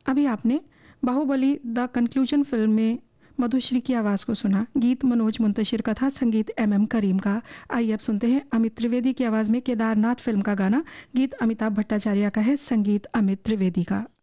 अभी आपने बाहुबली द conclusion film में मधुश्री की आवाज़ को सुना। गीत मनोज मुंतशिर का था, संगीत एम करीम का। आइए अब सुनते हैं अमित त्रिवेदी की आवाज़ में केदारनाथ फ़िल्म का गाना। गीत अमिताभ भट्टाचार्य का है, संगीत अमित त्रिवेदी का।